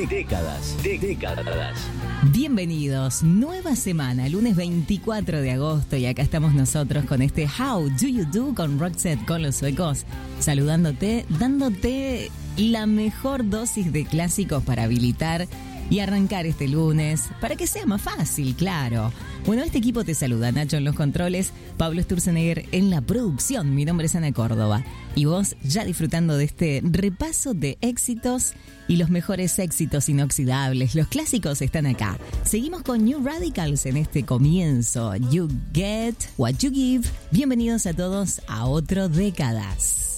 Décadas. Bienvenidos, nueva semana, lunes 24 de agosto y acá estamos nosotros con este How Do You Do con Roxette con los suecos, saludándote, dándote la mejor dosis de clásicos para habilitar y arrancar este lunes, para que sea más fácil, claro. Bueno, este equipo te saluda, Nacho en los controles, Pablo Sturzenegger en la producción, mi nombre es Ana Córdoba, y vos ya disfrutando de este repaso de éxitos y los mejores éxitos inoxidables, los clásicos están acá. Seguimos con New Radicals en este comienzo, You Get What You Give. Bienvenidos a todos a otro Décadas.